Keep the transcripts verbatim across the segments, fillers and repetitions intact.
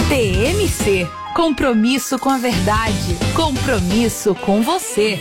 T M C. Compromisso com a verdade. Compromisso com você.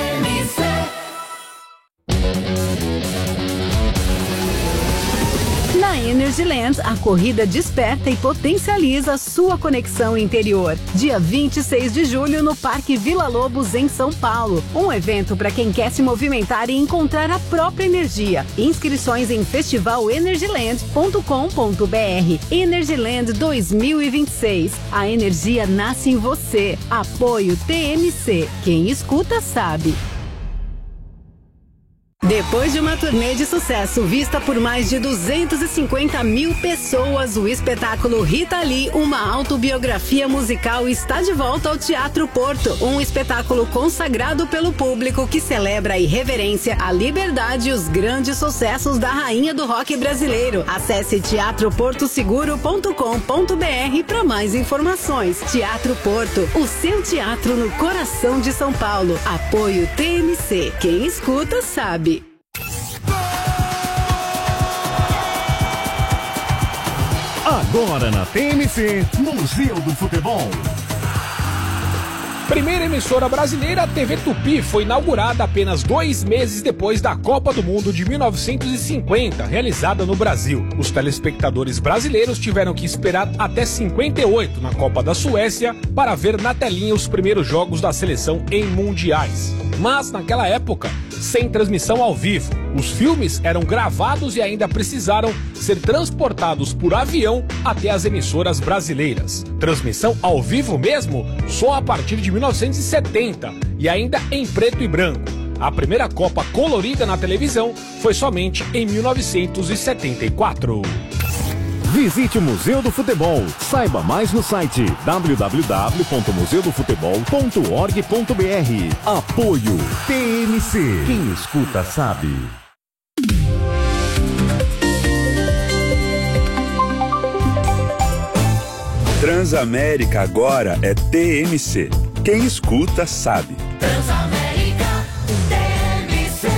Na Energyland, a corrida desperta e potencializa sua conexão interior. Dia vinte e seis de julho, no Parque Vila Lobos, em São Paulo. Um evento para quem quer se movimentar e encontrar a própria energia. Inscrições em festival energyland ponto com ponto b r. Energyland dois mil e vinte e seis. A energia nasce em você. Apoio T M C. Quem escuta sabe. Depois de uma turnê de sucesso vista por mais de duzentas e cinquenta mil pessoas, o espetáculo Rita Lee, uma autobiografia musical, está de volta ao Teatro Porto. Um espetáculo consagrado pelo público que celebra a irreverência, a liberdade e os grandes sucessos da rainha do rock brasileiro. Acesse teatro porto seguro ponto com ponto b r para mais informações. Teatro Porto, o seu teatro no coração de São Paulo. Apoio T M C. Quem escuta sabe. Agora na T M C, Museu do Futebol. Primeira emissora brasileira, a T V Tupi, foi inaugurada apenas dois meses depois da Copa do Mundo de mil novecentos e cinquenta, realizada no Brasil. Os telespectadores brasileiros tiveram que esperar até cinquenta e oito, na Copa da Suécia, para ver na telinha os primeiros jogos da seleção em mundiais. Mas, naquela época, sem transmissão ao vivo, os filmes eram gravados e ainda precisaram ser transportados por avião até as emissoras brasileiras. Transmissão ao vivo mesmo só a partir de mil novecentos e setenta e ainda em preto e branco. A primeira Copa colorida na televisão foi somente em mil novecentos e setenta e quatro. Visite o Museu do Futebol. Saiba mais no site w w w ponto museu do futebol ponto org ponto b r. Apoio T M C. Quem escuta sabe. Transamérica agora é T M C. Quem escuta sabe. Transamérica T M C.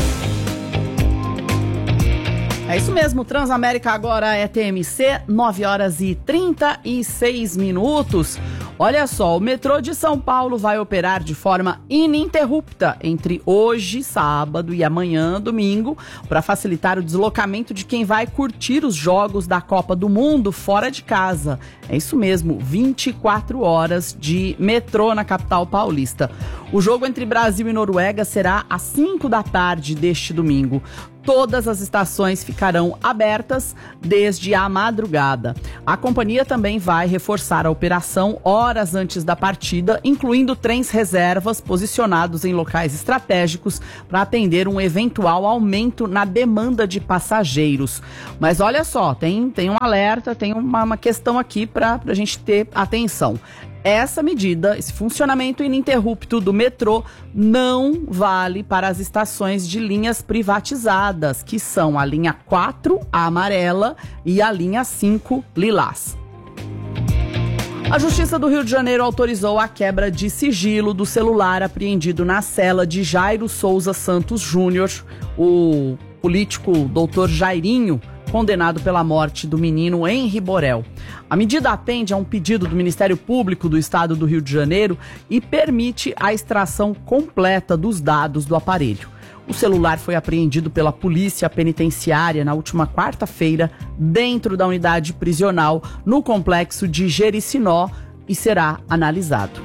É isso mesmo, Transamérica agora é T M C, nove horas e trinta e seis minutos. Olha só, o metrô de São Paulo vai operar de forma ininterrupta entre hoje, sábado, e amanhã, domingo, para facilitar o deslocamento de quem vai curtir os jogos da Copa do Mundo fora de casa. É isso mesmo, vinte e quatro horas de metrô na capital paulista. O jogo entre Brasil e Noruega será às cinco da tarde deste domingo. Todas as estações ficarão abertas desde a madrugada. A companhia também vai reforçar a operação horas antes da partida, incluindo trens reservas posicionados em locais estratégicos para atender um eventual aumento na demanda de passageiros. Mas olha só, tem, tem um alerta, tem uma, uma questão aqui para a gente ter atenção. Essa medida, esse funcionamento ininterrupto do metrô, não vale para as estações de linhas privatizadas, que são a linha quatro, a amarela, e a linha cinco, lilás. A Justiça do Rio de Janeiro autorizou a quebra de sigilo do celular apreendido na cela de Jairo Souza Santos Júnior, o político doutor Jairinho, condenado pela morte do menino Henri Borel. A medida atende a um pedido do Ministério Público do Estado do Rio de Janeiro e permite a extração completa dos dados do aparelho. O celular foi apreendido pela Polícia Penitenciária na última quarta-feira, dentro da unidade prisional no complexo de Jericinó, e será analisado.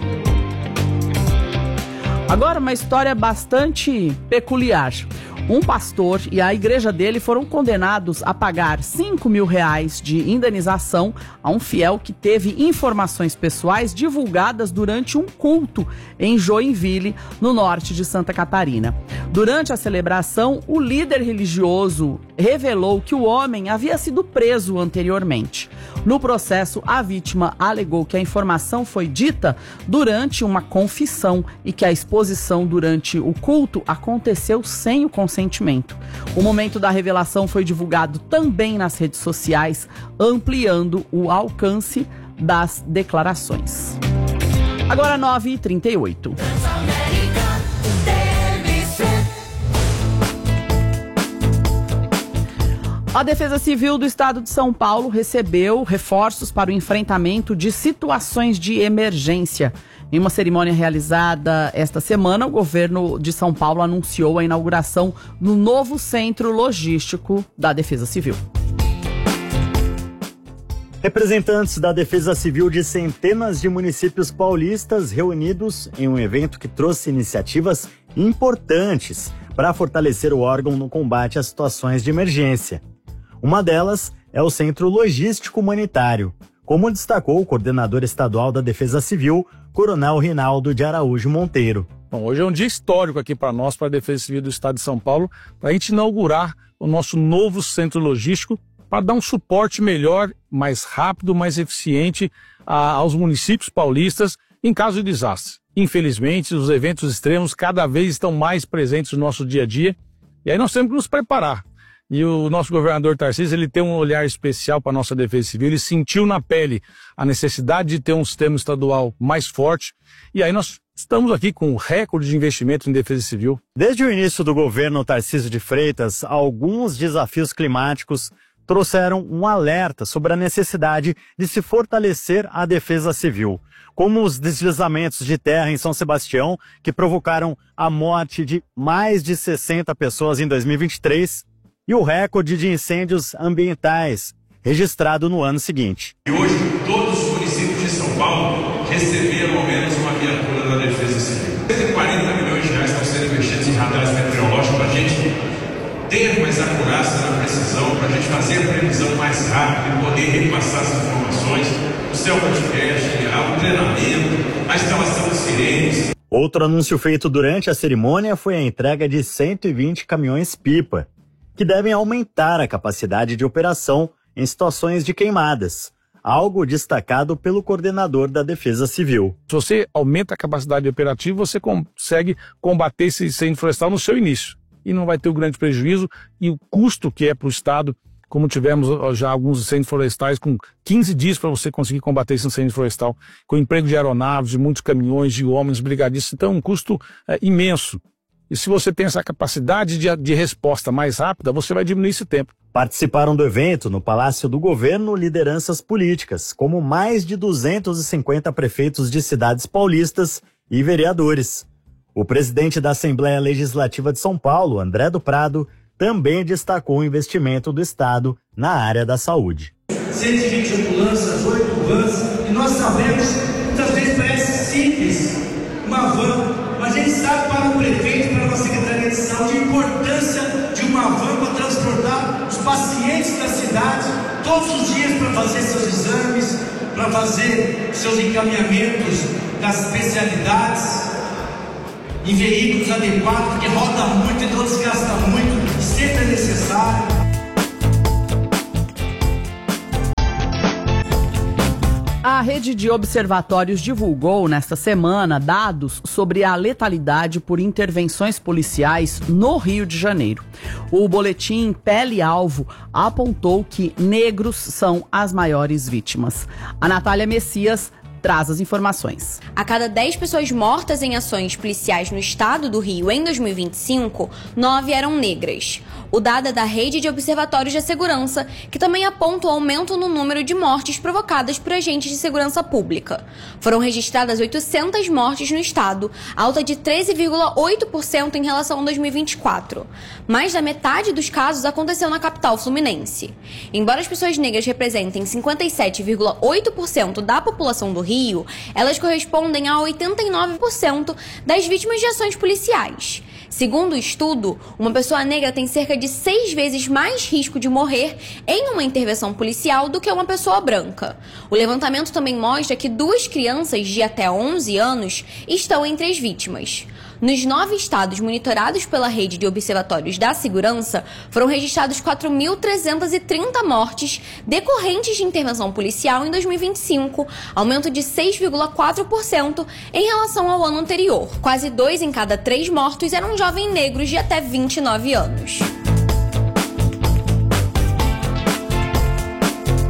Agora, uma história bastante peculiar. Um pastor e a igreja dele foram condenados a pagar cinco mil reais de indenização a um fiel que teve informações pessoais divulgadas durante um culto em Joinville, no norte de Santa Catarina. Durante a celebração, o líder religioso revelou que o homem havia sido preso anteriormente. No processo, a vítima alegou que a informação foi dita durante uma confissão e que a exposição durante o culto aconteceu sem o consentimento. O momento da revelação foi divulgado também nas redes sociais, ampliando o alcance das declarações. Agora nove e trinta e oito. A Defesa Civil do Estado de São Paulo recebeu reforços para o enfrentamento de situações de emergência. Em uma cerimônia realizada esta semana, o governo de São Paulo anunciou a inauguração do novo centro logístico da Defesa Civil. Representantes da Defesa Civil de centenas de municípios paulistas reunidos em um evento que trouxe iniciativas importantes para fortalecer o órgão no combate às situações de emergência. Uma delas é o Centro Logístico Humanitário, como destacou o coordenador estadual da Defesa Civil, Coronel Rinaldo de Araújo Monteiro. Bom, hoje é um dia histórico aqui para nós, para a Defesa Civil do Estado de São Paulo, para a gente inaugurar o nosso novo Centro Logístico, para dar um suporte melhor, mais rápido, mais eficiente a, aos municípios paulistas em caso de desastre. Infelizmente, os eventos extremos cada vez estão mais presentes no nosso dia a dia, e aí nós temos que nos preparar. E o nosso governador Tarcísio, ele tem um olhar especial para a nossa Defesa Civil, ele sentiu na pele a necessidade de ter um sistema estadual mais forte, e aí nós estamos aqui com um recorde de investimento em Defesa Civil. Desde o início do governo Tarcísio de Freitas, alguns desafios climáticos trouxeram um alerta sobre a necessidade de se fortalecer a Defesa Civil, como os deslizamentos de terra em São Sebastião, que provocaram a morte de mais de sessenta pessoas em dois mil e vinte e três, e o recorde de incêndios ambientais, registrado no ano seguinte. E hoje, todos os municípios de São Paulo receberam ao menos uma viatura da Defesa Civil. cento e quarenta milhões de reais estão sendo investidos em radares meteorológicos para a gente ter mais acurácia na precisão, para a gente fazer a previsão mais rápida e poder repassar as informações, o céu podcast, o treinamento, a instalação de sirenes. Outro anúncio feito durante a cerimônia foi a entrega de cento e vinte caminhões-pipa, que devem aumentar a capacidade de operação em situações de queimadas, algo destacado pelo coordenador da Defesa Civil. Se você aumenta a capacidade operativa, você consegue combater esse incêndio florestal no seu início. E não vai ter o grande prejuízo e o custo que é para o Estado, como tivemos já alguns incêndios florestais, com quinze dias para você conseguir combater esse incêndio florestal, com emprego de aeronaves, de muitos caminhões, de homens, brigadistas. Então é um custo é, imenso. E se você tem essa capacidade de, de resposta mais rápida, você vai diminuir esse tempo. Participaram do evento, no Palácio do Governo, lideranças políticas, como mais de duzentos e cinquenta prefeitos de cidades paulistas e vereadores. O presidente da Assembleia Legislativa de São Paulo, André do Prado, também destacou o investimento do Estado na área da saúde. cento e vinte ambulâncias, oito vans, e nós sabemos, muitas vezes parece simples, uma van, mas a gente sabe para o prefeito e para a Secretaria de Saúde a importância de uma van para transportar os pacientes da cidade todos os dias para fazer seus exames, para fazer seus encaminhamentos das especialidades em veículos adequados, porque roda muito, então desgasta muito, sempre é necessário. A rede de observatórios divulgou nesta semana dados sobre a letalidade por intervenções policiais no Rio de Janeiro. O boletim Pele Alvo apontou que negros são as maiores vítimas. A Natália Messias traz as informações. A cada dez pessoas mortas em ações policiais no estado do Rio em dois mil e vinte e cinco, nove eram negras. O dado é da Rede de Observatórios de Segurança, que também aponta o aumento no número de mortes provocadas por agentes de segurança pública. Foram registradas oitocentas mortes no estado, alta de treze vírgula oito por cento em relação a dois mil e vinte e quatro. Mais da metade dos casos aconteceu na capital fluminense. Embora as pessoas negras representem cinquenta e sete vírgula oito por cento da população do Rio, elas correspondem a oitenta e nove por cento das vítimas de ações policiais. Segundo o estudo, uma pessoa negra tem cerca de seis vezes mais risco de morrer em uma intervenção policial do que uma pessoa branca. O levantamento também mostra que duas crianças de até onze anos estão entre as vítimas. Nos nove estados monitorados pela Rede de Observatórios da Segurança, foram registrados quatro mil trezentas e trinta mortes decorrentes de intervenção policial em dois mil e vinte e cinco, aumento de seis vírgula quatro por cento em relação ao ano anterior. Quase dois em cada três mortos eram jovens negros de até vinte e nove anos.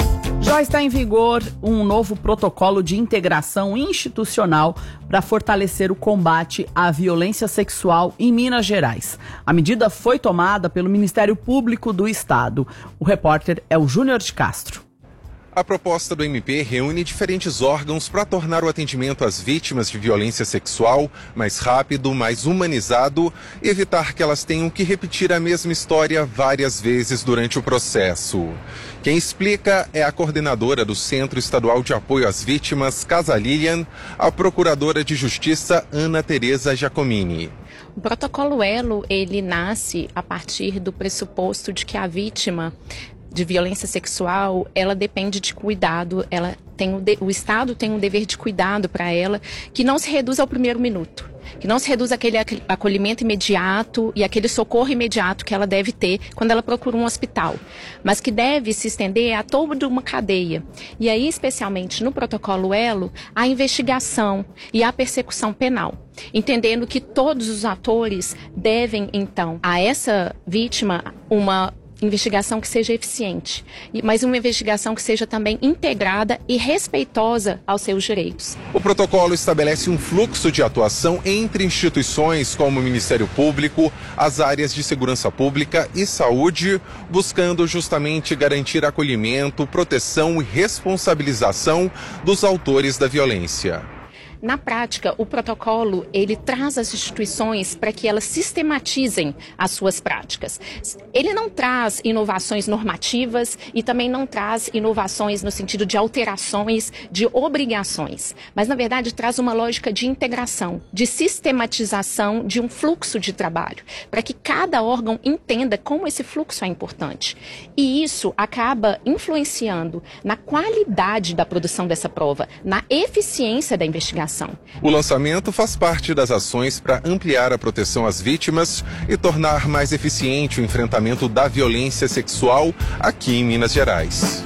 Já está em vigor um novo protocolo de integração institucional para fortalecer o combate à violência sexual em Minas Gerais. A medida foi tomada pelo Ministério Público do Estado. O repórter é o Júnior de Castro. A proposta do M P reúne diferentes órgãos para tornar o atendimento às vítimas de violência sexual mais rápido, mais humanizado e evitar que elas tenham que repetir a mesma história várias vezes durante o processo. Quem explica é a coordenadora do Centro Estadual de Apoio às Vítimas, Casa Lilian, a procuradora de Justiça, Ana Tereza Giacomini. O protocolo Elo, ele nasce a partir do pressuposto de que a vítima de violência sexual, ela depende de cuidado, ela tem o, de, o Estado tem um dever de cuidado para ela, que não se reduz ao primeiro minuto, que não se reduz àquele acolhimento imediato e aquele socorro imediato que ela deve ter quando ela procura um hospital, mas que deve se estender a toda uma cadeia. E aí, especialmente no protocolo Elo, a investigação e a persecução penal, entendendo que todos os atores devem, então, a essa vítima uma investigação que seja eficiente, mas uma investigação que seja também integrada e respeitosa aos seus direitos. O protocolo estabelece um fluxo de atuação entre instituições como o Ministério Público, as áreas de segurança pública e saúde, buscando justamente garantir acolhimento, proteção e responsabilização dos autores da violência. Na prática, o protocolo, ele traz as instituições para que elas sistematizem as suas práticas. Ele não traz inovações normativas e também não traz inovações no sentido de alterações, de obrigações, mas, na verdade, traz uma lógica de integração, de sistematização de um fluxo de trabalho, para que cada órgão entenda como esse fluxo é importante. E isso acaba influenciando na qualidade da produção dessa prova, na eficiência da investigação. O lançamento faz parte das ações para ampliar a proteção às vítimas e tornar mais eficiente o enfrentamento da violência sexual aqui em Minas Gerais.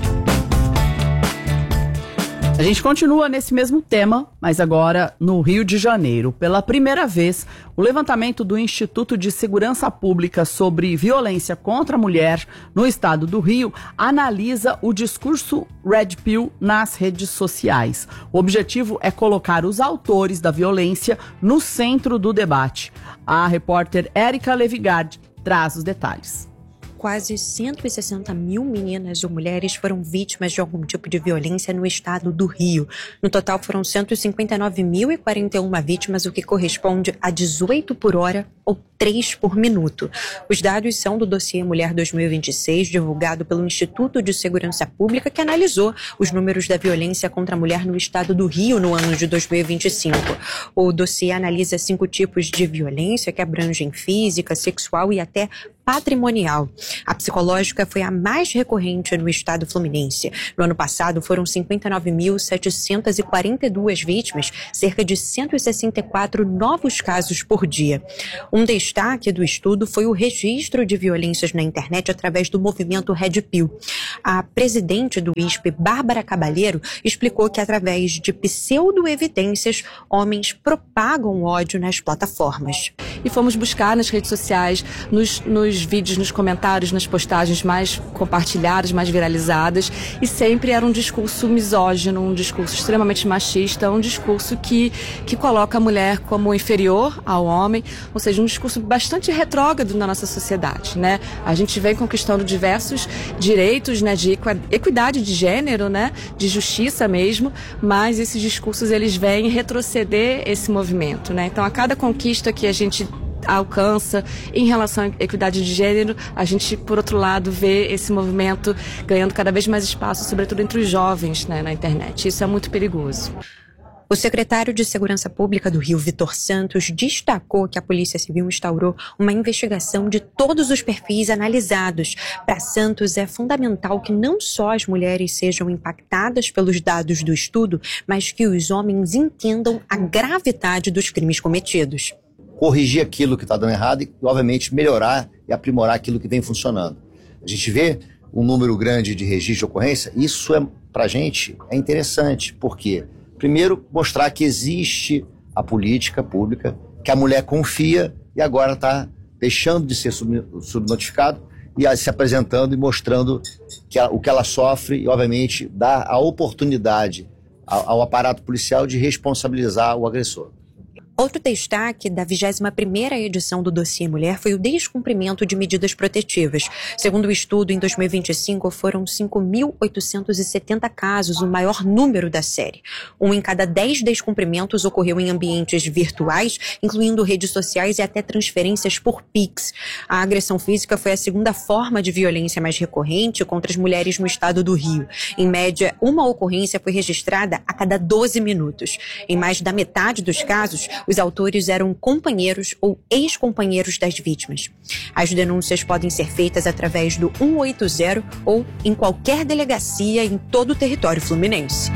A gente continua nesse mesmo tema, mas agora no Rio de Janeiro. Pela primeira vez, o levantamento do Instituto de Segurança Pública sobre violência contra a mulher no estado do Rio analisa o discurso Red Pill nas redes sociais. O objetivo é colocar os autores da violência no centro do debate. A repórter Érica Levigard traz os detalhes. Quase cento e sessenta mil meninas ou mulheres foram vítimas de algum tipo de violência no estado do Rio. No total, foram cento e cinquenta e nove mil e quarenta e uma vítimas, o que corresponde a dezoito por hora ou três por minuto. Os dados são do dossiê Mulher dois mil e vinte e seis, divulgado pelo Instituto de Segurança Pública, que analisou os números da violência contra a mulher no estado do Rio no ano de dois mil e vinte e cinco. O dossiê analisa cinco tipos de violência que abrangem física, sexual e até patrimonial. A psicológica foi a mais recorrente no estado fluminense. No ano passado, foram cinquenta e nove mil setecentas e quarenta e duas vítimas, cerca de cento e sessenta e quatro novos casos por dia. Um destaque do estudo foi o registro de violências na internet através do movimento Red Pill. A presidente do I S P, Bárbara Cabalheiro, explicou que através de pseudo-evidências, homens propagam ódio nas plataformas. E fomos buscar nas redes sociais, nos, nos vídeos, nos comentários, nas postagens mais compartilhadas, mais viralizadas, e sempre era um discurso misógino, um discurso extremamente machista, um discurso que, que coloca a mulher como inferior ao homem, ou seja, um discurso bastante retrógrado na nossa sociedade, né? A gente vem conquistando diversos direitos, né, de equidade de gênero, né, de justiça mesmo, mas esses discursos, eles vêm retroceder esse movimento, né? Então, a cada conquista que a gente alcança em relação à equidade de gênero, a gente, por outro lado, vê esse movimento ganhando cada vez mais espaço, sobretudo entre os jovens, né, na internet. Isso é muito perigoso. O secretário de Segurança Pública do Rio, Vitor Santos, destacou que a Polícia Civil instaurou uma investigação de todos os perfis analisados. Para Santos, é fundamental que não só as mulheres sejam impactadas pelos dados do estudo, mas que os homens entendam a gravidade dos crimes cometidos. Corrigir aquilo que está dando errado e, obviamente, melhorar e aprimorar aquilo que vem funcionando. A gente vê um número grande de registro de ocorrência, isso é, para a gente é interessante, porque primeiro, mostrar que existe a política pública, que a mulher confia e agora está deixando de ser subnotificado e se apresentando e mostrando que ela, o que ela sofre e, obviamente, dá a oportunidade ao, ao aparato policial de responsabilizar o agressor. Outro destaque da vigésima primeira edição do Dossiê Mulher foi o descumprimento de medidas protetivas. Segundo o estudo, em dois mil e vinte e cinco, foram cinco mil oitocentos e setenta casos, o maior número da série. Um em cada dez descumprimentos ocorreu em ambientes virtuais, incluindo redes sociais e até transferências por Pix. A agressão física foi a segunda forma de violência mais recorrente contra as mulheres no estado do Rio. Em média, uma ocorrência foi registrada a cada doze minutos. Em mais da metade dos casos, os autores eram companheiros ou ex-companheiros das vítimas. As denúncias podem ser feitas através do um oito zero ou em qualquer delegacia em todo o território fluminense.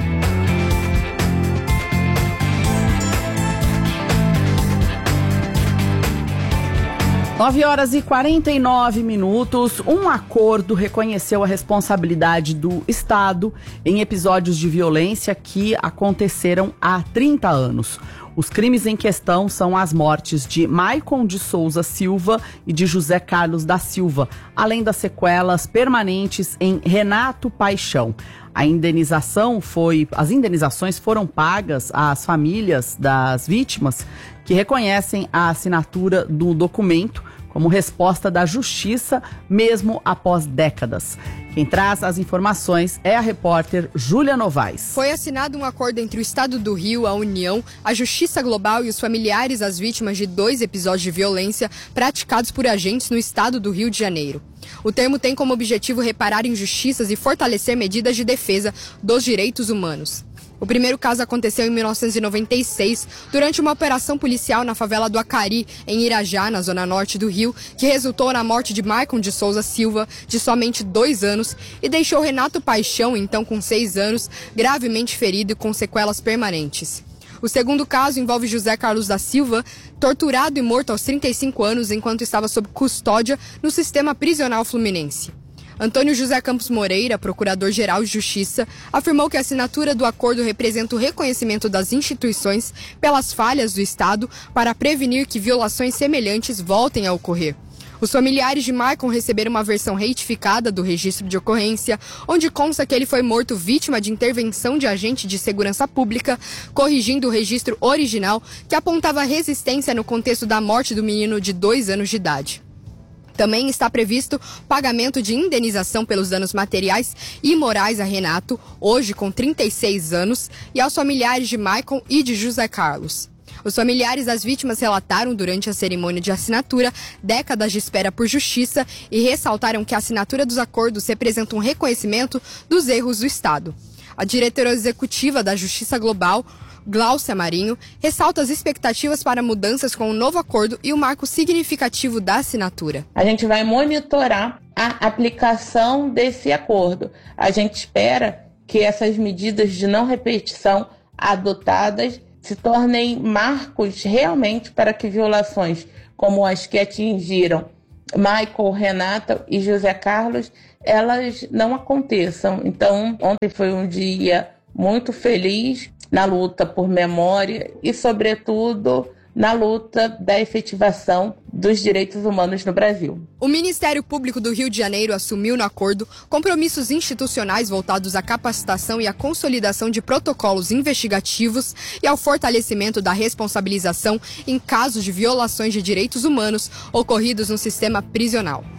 nove horas e quarenta e nove minutos. Um acordo reconheceu a responsabilidade do Estado em episódios de violência que aconteceram há trinta anos. Os crimes em questão são as mortes de Maicon de Souza Silva e de José Carlos da Silva, além das sequelas permanentes em Renato Paixão. A indenização foi, as indenizações foram pagas às famílias das vítimas que reconhecem a assinatura do documento como resposta da Justiça, mesmo após décadas. Quem traz as informações é a repórter Júlia Novaes. Foi assinado um acordo entre o Estado do Rio, a União, a Justiça Global e os familiares das vítimas de dois episódios de violência praticados por agentes no Estado do Rio de Janeiro. O termo tem como objetivo reparar injustiças e fortalecer medidas de defesa dos direitos humanos. O primeiro caso aconteceu em mil novecentos e noventa e seis, durante uma operação policial na favela do Acari, em Irajá, na zona norte do Rio, que resultou na morte de Maicon de Souza Silva, de somente dois anos, e deixou Renato Paixão, então com seis anos, gravemente ferido e com sequelas permanentes. O segundo caso envolve José Carlos da Silva, torturado e morto aos trinta e cinco anos enquanto estava sob custódia no sistema prisional fluminense. Antônio José Campos Moreira, procurador-geral de Justiça, afirmou que a assinatura do acordo representa o reconhecimento das instituições pelas falhas do Estado para prevenir que violações semelhantes voltem a ocorrer. Os familiares de Maicon receberam uma versão reitificada do registro de ocorrência, onde consta que ele foi morto vítima de intervenção de agente de segurança pública, corrigindo o registro original que apontava resistência no contexto da morte do menino de dois anos de idade. Também está previsto pagamento de indenização pelos danos materiais e morais a Renato, hoje com trinta e seis anos, e aos familiares de Maicon e de José Carlos. Os familiares das vítimas relataram durante a cerimônia de assinatura décadas de espera por justiça e ressaltaram que a assinatura dos acordos representa um reconhecimento dos erros do Estado. A diretora executiva da Justiça Global, Gláucia Marinho, ressalta as expectativas para mudanças com o novo acordo e o marco significativo da assinatura. A gente vai monitorar a aplicação desse acordo. A gente espera que essas medidas de não repetição adotadas se tornem marcos realmente para que violações como as que atingiram Maicon, Renata e José Carlos, elas não aconteçam. Então, ontem foi um dia muito feliz na luta por memória e, sobretudo, na luta da efetivação dos direitos humanos no Brasil. O Ministério Público do Rio de Janeiro assumiu no acordo compromissos institucionais voltados à capacitação e à consolidação de protocolos investigativos e ao fortalecimento da responsabilização em casos de violações de direitos humanos ocorridos no sistema prisional.